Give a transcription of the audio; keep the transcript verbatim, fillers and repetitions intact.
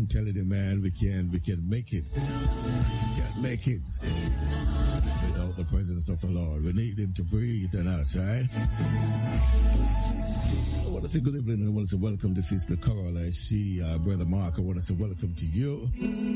I'm telling you, man, we can we can make it. We can't make it without the presence of the Lord. We need Him to breathe in us, right? I want to say good evening. I want to say welcome to Sister Carol. I see uh, Brother Mark. I want to say welcome to you.